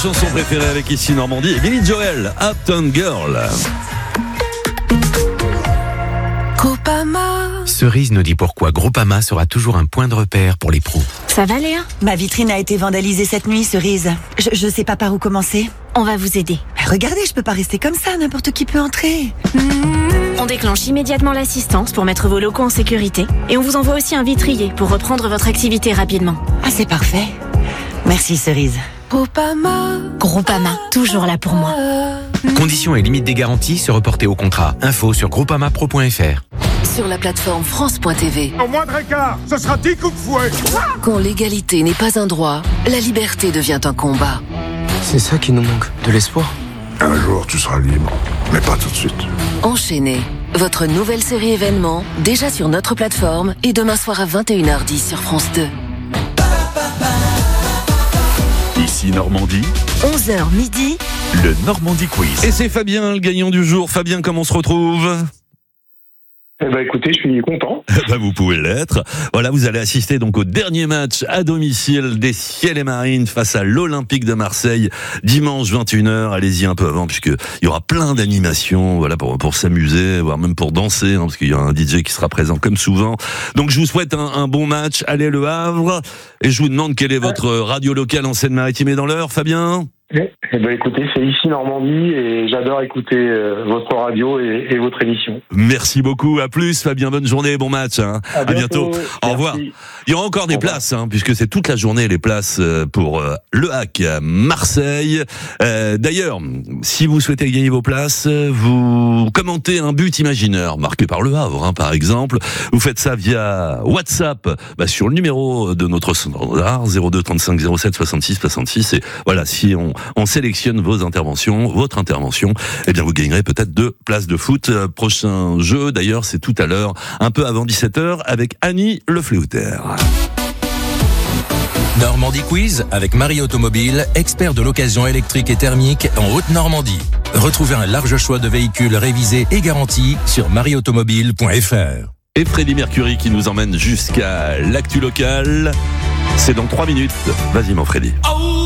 chanson préférée avec ici Normandie et Billy Joel, Uptown Girl. Groupama. Cerise nous dit pourquoi Groupama sera toujours un point de repère pour les pros. Ça va, Léa ? Ma vitrine a été vandalisée cette nuit, Cerise. Je sais pas par où commencer. On va vous aider. Regardez, je peux pas rester comme ça, n'importe qui peut entrer. On déclenche immédiatement l'assistance pour mettre vos locaux en sécurité. Et on vous envoie aussi un vitrier pour reprendre votre activité rapidement. Ah, c'est parfait. Merci, Cerise. Groupama, toujours là pour moi. Conditions et limites des garanties se reporter au contrat. Info sur groupamapro.fr. Sur la plateforme France.tv. Au moindre écart, ce sera 10 coups de fouet. Quand l'égalité n'est pas un droit, la liberté devient un combat. C'est ça qui nous manque, de l'espoir. Un jour, tu seras libre, mais pas tout de suite. Enchaîné, votre nouvelle série événement, déjà sur notre plateforme et demain soir à 21h10 sur France 2. Ici Normandie, 11h midi. le Normandie Quiz. Et c'est Fabien, le gagnant du jour. Fabien, comment on se retrouve ? Eh ben écoutez, je suis content. Vous pouvez l'être. Voilà, vous allez assister donc au dernier match à domicile des Ciels et Marines face à l'Olympique de Marseille, dimanche 21h. Allez-y un peu avant, puisqu'il y aura plein d'animations, voilà, pour s'amuser, voire même pour danser, parce qu'il y a un DJ qui sera présent comme souvent. Donc je vous souhaite un bon match. Allez Le Havre. Et je vous demande quelle est votre radio locale en Seine-Maritime et dans l'Eure, Fabien ? Eh ben écoutez, c'est ici Normandie et j'adore écouter votre radio et votre émission. Merci beaucoup, à plus Fabien, bonne journée, bon match, hein. À bientôt. Au revoir. Il y aura encore des places, puisque c'est toute la journée les places pour le HAC à Marseille. D'ailleurs, si vous souhaitez gagner vos places, vous commentez un but imaginaire marqué par le Havre, par exemple. Vous faites ça via WhatsApp, sur le numéro de notre standard 02 35 07 66 66. Et voilà, si on sélectionne votre intervention, eh bien vous gagnerez peut-être 2 places de foot. Prochain jeu, d'ailleurs, c'est tout à l'heure, un peu avant 17h, avec Annie Le Fléauteur. Normandie Quiz avec Marie Automobile, expert de l'occasion électrique et thermique en Haute-Normandie. Retrouvez un large choix de véhicules révisés et garantis sur marieautomobile.fr. Et Freddie Mercury qui nous emmène jusqu'à l'actu locale. C'est dans 3 minutes. Vas-y mon Freddy.